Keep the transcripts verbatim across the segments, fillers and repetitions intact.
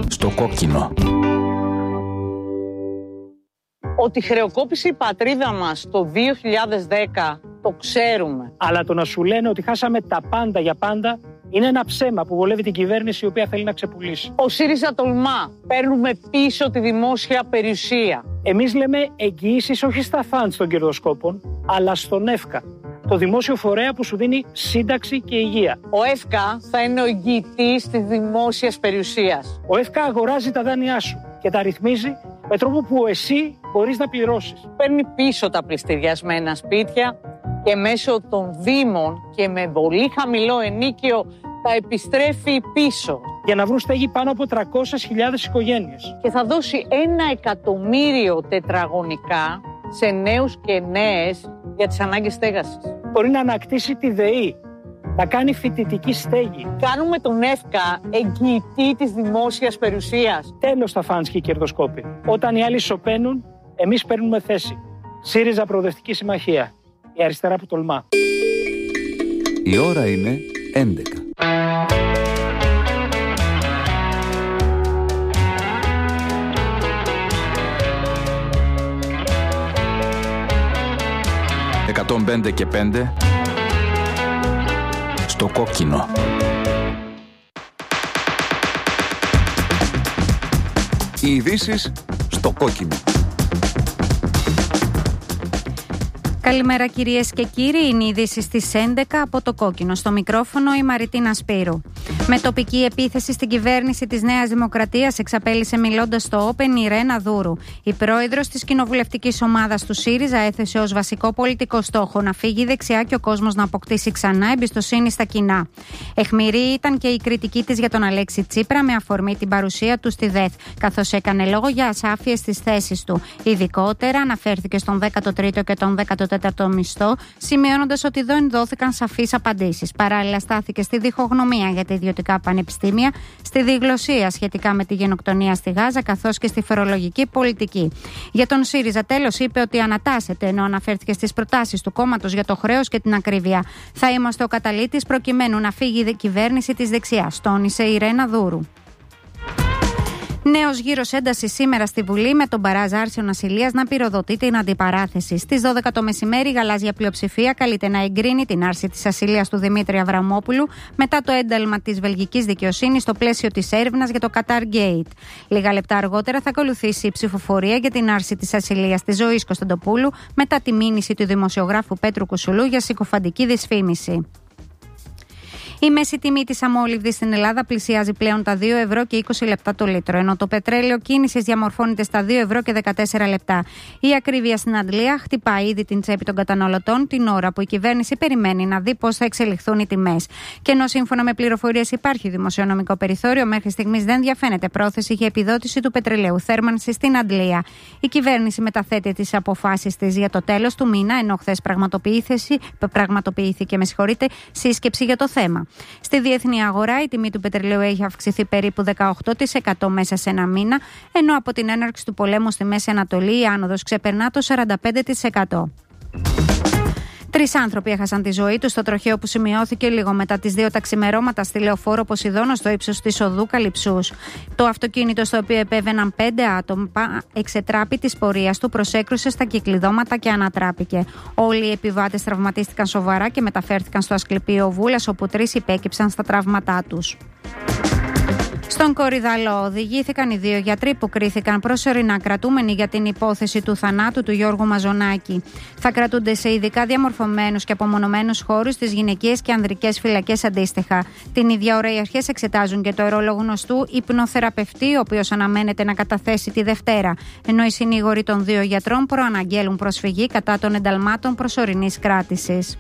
Στο κόκκινο. Ότι χρεοκόπησε η πατρίδα μας το δύο χιλιάδες δέκα, το ξέρουμε. Αλλά το να σου λένε ότι χάσαμε τα πάντα για πάντα είναι ένα ψέμα που βολεύει την κυβέρνηση η οποία θέλει να ξεπουλήσει. Ο ΣΥΡΙΖΑ τολμά. Παίρνουμε πίσω τη δημόσια περιουσία. Εμείς λέμε εγγυήσεις όχι στα φαντ των κερδοσκόπων, αλλά στον ΕΦΚΑ, το δημόσιο φορέα που σου δίνει σύνταξη και υγεία. Ο ΕΦΚΑ θα είναι ο εγγυητής της δημόσιας περιουσίας. Ο ΕΦΚΑ αγοράζει τα δάνειά σου και τα ρυθμίζει με τρόπο που εσύ μπορείς να πληρώσεις. Παίρνει πίσω τα πληστηριασμένα σπίτια και μέσω των δήμων και με πολύ χαμηλό ενίκιο τα επιστρέφει πίσω. Για να βρουν στέγη πάνω από τριακόσιες χιλιάδες οικογένειες. Και θα δώσει ένα εκατομμύριο τετραγωνικά σε νέους και νέες για τις ανάγκες στέγασης. Μπορεί να ανακτήσει τη ΔΕΗ, να κάνει φοιτητική στέγη. Κάνουμε τον ΕΦΚΑ εγγυητή της δημόσιας περιουσίας. Τέλος τα φαντς και οι κερδοσκόποι. Όταν οι άλλοι σωπαίνουν, εμείς παίρνουμε θέση. ΣΥΡΙΖΑ Προοδευτική Συμμαχία. Η αριστερά που τολμά. Η ώρα είναι έντεκα. εκατόν πέντε και πέντε στο κόκκινο. Οι ειδήσεις στο κόκκινο. Καλημέρα κυρίες και κύριοι, είναι οι ειδήσεις στις έντεκα από το κόκκινο. Στο μικρόφωνο η Μαριτίνα Σπύρου. Με τοπική επίθεση στην κυβέρνηση της Νέας Δημοκρατίας εξαπέλυσε μιλώντας στο Open η Ρένα Δούρου. Η πρόεδρος της κοινοβουλευτικής ομάδας του ΣΥΡΙΖΑ έθεσε ως βασικό πολιτικό στόχο να φύγει δεξιά και ο κόσμος να αποκτήσει ξανά εμπιστοσύνη στα κοινά. Αιχμηρή ήταν και η κριτική της για τον Αλέξη Τσίπρα με αφορμή την παρουσία του στη ΔΕΘ, καθώς έκανε λόγο για ασάφειες στις θέσεις του. Ειδικότερα αναφέρθηκε στον δέκατο τρίτο και τον δέκατο τέταρτο μισθό, σημειώνοντας ότι δεν δόθηκαν σαφείς απαντήσεις. Παράλληλα, στάθηκε στη διχογνωμία για τα ιδιωτικά πανεπιστήμια, στη διγλωσία σχετικά με τη γενοκτονία στη Γάζα, καθώς και στη φορολογική πολιτική. Για τον ΣΥΡΙΖΑ, τέλος, είπε ότι ανατάσσεται, ενώ αναφέρθηκε στις προτάσεις του κόμματος για το χρέος και την ακρίβεια. Θα είμαστε ο καταλύτης προκειμένου να φύγει η κυβέρνηση της δεξιάς, τόνισε η Ρένα Δούρου. Νέος γύρος έντασης σήμερα στη Βουλή, με τον Μπαράζ Άρσεων Ασυλίας να πυροδοτεί την αντιπαράθεση. Στις δώδεκα το μεσημέρι, η γαλάζια πλειοψηφία καλείται να εγκρίνει την άρση της ασυλίας του Δημήτρη Αβραμόπουλου μετά το ένταλμα της βελγικής δικαιοσύνης στο πλαίσιο της έρευνας για το Qatar Gate. Λίγα λεπτά αργότερα θα ακολουθήσει η ψηφοφορία για την άρση της ασυλίας της Ζωής Κωνσταντοπούλου μετά τη μήνυση του δημοσιογράφου Πέτρου Κουσουλού για συκοφαντική δυσφήμιση. Η μέση τιμή της αμόλυβδης στην Ελλάδα πλησιάζει πλέον τα δύο ευρώ και είκοσι λεπτά το λίτρο, ενώ το πετρέλαιο κίνησης διαμορφώνεται στα δύο ευρώ και δεκατέσσερα λεπτά. Η ακρίβεια στην Αγγλία χτυπάει ήδη την τσέπη των καταναλωτών την ώρα που η κυβέρνηση περιμένει να δει πώς θα εξελιχθούν οι τιμές. Και ενώ σύμφωνα με πληροφορίες υπάρχει δημοσιονομικό περιθώριο, μέχρι στιγμής δεν διαφαίνεται πρόθεση για επιδότηση του πετρελαίου θέρμανσης στην Αγγλία. Η κυβέρνηση μεταθέτει τις αποφάσεις της για το τέλος του μήνα, ενώ χθες πραγματοποιήθηκε με συγχωρείτε, σύσκεψη για το θέμα. Στη διεθνή αγορά η τιμή του πετρελαίου έχει αυξηθεί περίπου δεκαοκτώ τοις εκατό μέσα σε ένα μήνα, ενώ από την έναρξη του πολέμου στη Μέση Ανατολή η άνοδος ξεπερνά το σαράντα πέντε τοις εκατό. Τρεις άνθρωποι έχασαν τη ζωή τους στο τροχαίο που σημειώθηκε λίγο μετά τις δύο τα ξημερώματα στη Λεωφόρο Ποσειδώνα στο ύψος της οδού Καλυψούς. Το αυτοκίνητο στο οποίο επέβαιναν πέντε άτομα εξετράπη της πορείας του, προσέκρουσε στα κυκλειδώματα και ανατράπηκε. Όλοι οι επιβάτες τραυματίστηκαν σοβαρά και μεταφέρθηκαν στο Ασκληπείο Βούλας, όπου τρεις υπέκυψαν στα τραύματά τους. Στον Κορυδαλό οδηγήθηκαν οι δύο γιατροί που κρίθηκαν προσωρινά κρατούμενοι για την υπόθεση του θανάτου του Γιώργου Μαζονάκη. Θα κρατούνται σε ειδικά διαμορφωμένους και απομονωμένους χώρους στις γυναικείες και ανδρικές φυλακές αντίστοιχα. Την ίδια ώρα οι αρχές εξετάζουν και το ρόλο γνωστού υπνοθεραπευτή, ο οποίος αναμένεται να καταθέσει τη Δευτέρα, ενώ οι συνήγοροι των δύο γιατρών προαναγγέλουν προσφυγή κατά των ενταλμάτων προσωρινής κράτησης.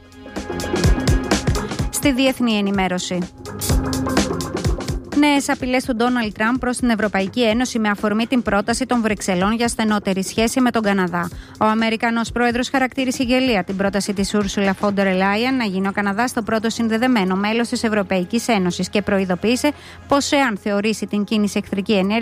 Στη διεθνή ενημέρωση. Νέες απειλές του Ντόναλντ Τραμπ προς την Ευρωπαϊκή Ένωση με αφορμή την πρόταση των Βρυξελών για στενότερη σχέση με τον Καναδά. Ο Αμερικανός πρόεδρος χαρακτήρισε γελία την πρόταση της Ursula von der Leyen να γίνει ο Καναδάς το πρώτο συνδεδεμένο μέλος της Ευρωπαϊκής Ένωσης και προειδοποίησε πως εάν θεωρήσει την κίνηση εχθρική ενέργεια,